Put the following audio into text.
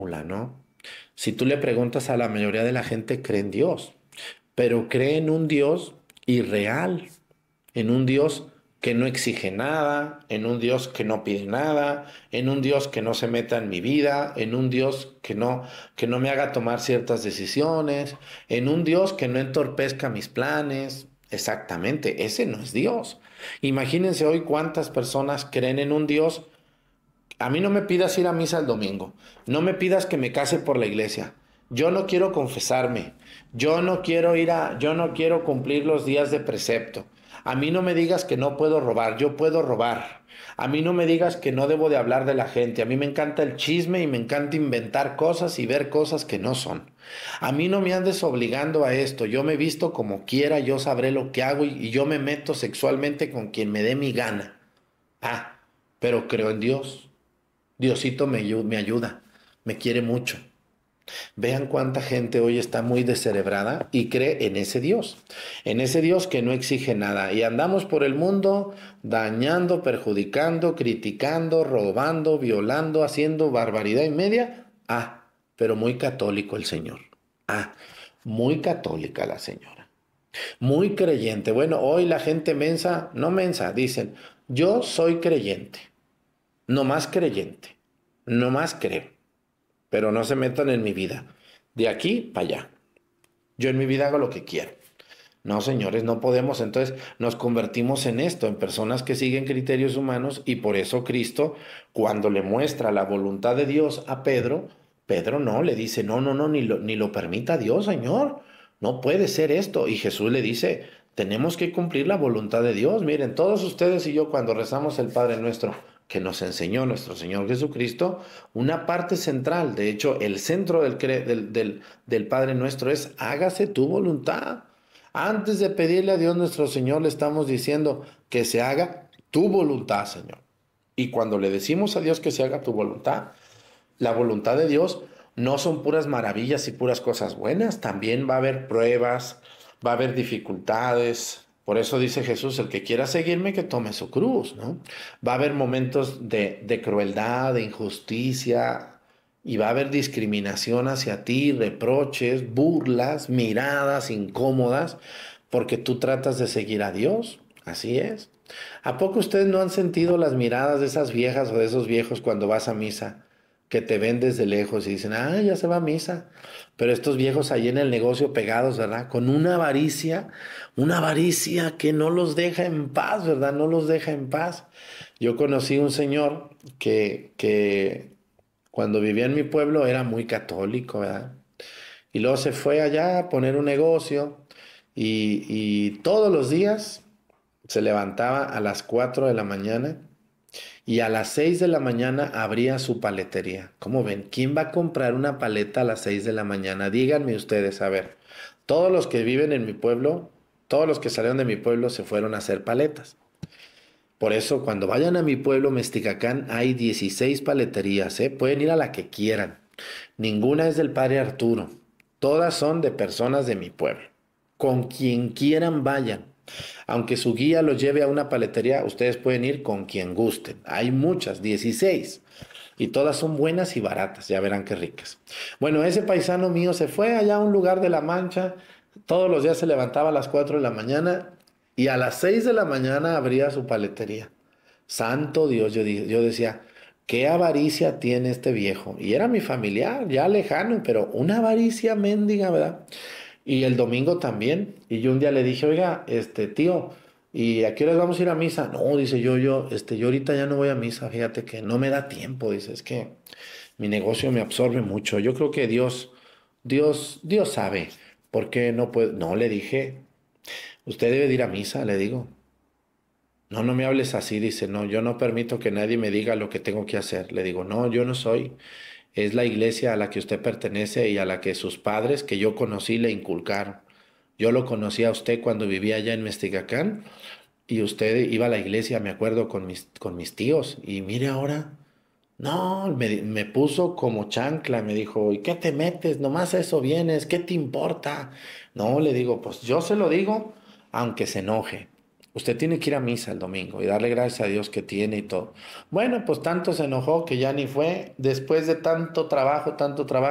¿no? Si tú le preguntas a la mayoría de la gente, cree en Dios, pero cree en un Dios irreal, en un Dios que no exige nada, en un Dios que no pide nada, en un Dios que no se meta en mi vida, en un Dios que no me haga tomar ciertas decisiones, en un Dios que no entorpezca mis planes. Exactamente, ese no es Dios. Imagínense hoy cuántas personas creen en un Dios. A mí no me pidas ir a misa el domingo, no me pidas que me case por la iglesia. Yo no quiero confesarme, yo no quiero cumplir los días de precepto. A mí no me digas que no puedo robar, yo puedo robar. A mí no me digas que no debo de hablar de la gente. A mí me encanta el chisme y me encanta inventar cosas y ver cosas que no son. A mí no me andes obligando a esto. Yo me visto como quiera, yo sabré lo que hago y yo me meto sexualmente con quien me dé mi gana. Ah, pero creo en Dios. Diosito me ayuda, me quiere mucho. Vean cuánta gente hoy está muy descerebrada y cree en ese Dios que no exige nada. Y andamos por el mundo dañando, perjudicando, criticando, robando, violando, haciendo barbaridad y media. Ah, pero muy católico el Señor. Ah, muy católica la señora. Muy creyente. Bueno, hoy la gente mensa, no mensa, dicen, yo soy creyente. No más creyente, no más creo, pero no se metan en mi vida. De aquí para allá. Yo en mi vida hago lo que quiero. No, señores, no podemos. Entonces nos convertimos en esto, en personas que siguen criterios humanos y por eso Cristo, cuando le muestra la voluntad de Dios a Pedro, Pedro no, le dice, no, no, no, ni lo permita Dios, Señor. No puede ser esto. Y Jesús le dice, tenemos que cumplir la voluntad de Dios. Miren, todos ustedes y yo cuando rezamos el Padre Nuestro, que nos enseñó nuestro Señor Jesucristo, una parte central, de hecho, el centro del Padre Nuestro es, hágase tu voluntad. Antes de pedirle a Dios nuestro Señor, le estamos diciendo que se haga tu voluntad, Señor. Y cuando le decimos a Dios que se haga tu voluntad, la voluntad de Dios no son puras maravillas y puras cosas buenas, también va a haber pruebas, va a haber dificultades. Por eso dice Jesús, el que quiera seguirme, que tome su cruz, ¿no? Va a haber momentos de crueldad, de injusticia, y va a haber discriminación hacia ti, reproches, burlas, miradas incómodas, porque tú tratas de seguir a Dios. Así es. ¿A poco ustedes no han sentido las miradas de esas viejas o de esos viejos cuando vas a misa? Que te ven desde lejos y dicen, ah, ya se va a misa. Pero estos viejos ahí en el negocio pegados, ¿verdad? Con una avaricia que no los deja en paz, ¿verdad? No los deja en paz. Yo conocí un señor que cuando vivía en mi pueblo era muy católico, ¿verdad? Y luego se fue allá a poner un negocio y todos los días se levantaba a las 4 de la mañana y a las 6 de la mañana abría su paletería. ¿Cómo ven? ¿Quién va a comprar una paleta a las 6 de la mañana? Díganme ustedes, a ver. Todos los que viven en mi pueblo, todos los que salieron de mi pueblo se fueron a hacer paletas. Por eso, cuando vayan a mi pueblo, Mesticacán, hay 16 paleterías, ¿eh? Pueden ir a la que quieran. Ninguna es del padre Arturo. Todas son de personas de mi pueblo. Con quien quieran vayan. Aunque su guía los lleve a una paletería, ustedes pueden ir con quien gusten. Hay muchas, 16. Y todas son buenas y baratas, ya verán qué ricas. Bueno, ese paisano mío se fue allá a un lugar de La Mancha. Todos los días se levantaba a las 4 de la mañana y a las 6 de la mañana abría su paletería. Santo Dios, yo decía, qué avaricia tiene este viejo. Y era mi familiar, ya lejano, pero una avaricia mendiga, ¿verdad? Y el domingo también. Y yo un día le dije, oiga, tío, ¿y a qué horas vamos a ir a misa? No, dice yo ahorita ya no voy a misa, fíjate que no me da tiempo, dice, es que mi negocio me absorbe mucho. Yo creo que Dios sabe por qué no puedo. No, le dije, usted debe de ir a misa, le digo. No, no me hables así, dice, no, yo no permito que nadie me diga lo que tengo que hacer. Le digo, no, yo no soy. Es la iglesia a la que usted pertenece y a la que sus padres que yo conocí le inculcaron. Yo lo conocí a usted cuando vivía allá en Mestigacán y usted iba a la iglesia, me acuerdo, con mis tíos. Y mire ahora, no, me puso como chancla, me dijo, ¿y qué te metes? Nomás a eso vienes, ¿qué te importa? No, le digo, pues yo se lo digo, aunque se enoje. Usted tiene que ir a misa el domingo y darle gracias a Dios que tiene y todo. Bueno, pues tanto se enojó que ya ni fue. Después de tanto trabajo,